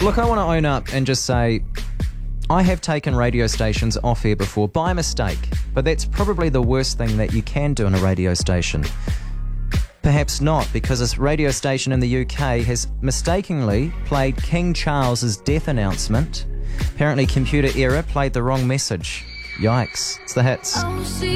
Look, I want to own up and just say I have taken radio stations off air before by mistake, but that's probably the worst thing that you can do in a radio station. Perhaps not, because a radio station in the UK has mistakenly played King Charles's death announcement. Apparently, computer error played the wrong message. Yikes. It's the hits.